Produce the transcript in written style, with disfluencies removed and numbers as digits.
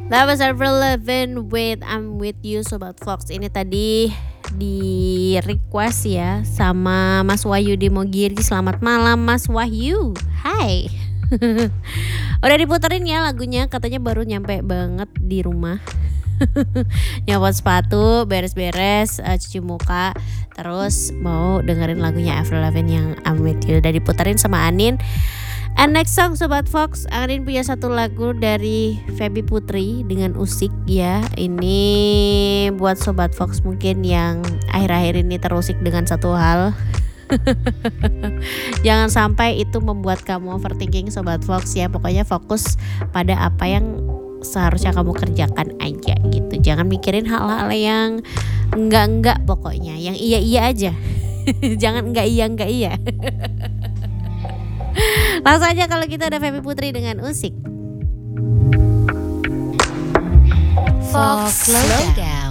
That was Avril Lavigne with I'm With You Sobat Fox. Ini tadi di request ya sama Mas Wahyu Demogiri. Selamat malam Mas Wahyu. Hai. Udah diputerin ya lagunya, katanya baru nyampe banget di rumah. Nyopot sepatu, beres-beres, cuci muka, terus mau dengerin lagunya Avril Lavigne yang I'm With You. Udah diputerin sama Anin. And next song Sobat Fox, Anin punya satu lagu dari Feby Putri dengan Usik ya. Ini buat Sobat Fox mungkin yang akhir-akhir ini terusik dengan satu hal. Jangan sampai itu membuat kamu overthinking Sobat Fox ya. Pokoknya fokus pada apa yang seharusnya kamu kerjakan aja gitu. Jangan mikirin hal-hal yang enggak pokoknya, yang iya aja. Jangan enggak iya. Langsung aja kalau kita ada Feby Putri dengan Usik. Fox Slowdown.